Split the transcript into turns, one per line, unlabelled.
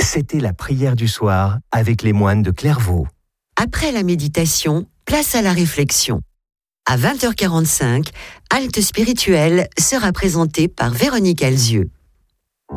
C'était la prière du soir avec les moines de Clairvaux.
Après la méditation, place à la réflexion. À 20h45, Halte spirituelle sera présentée par Véronique Alzieux.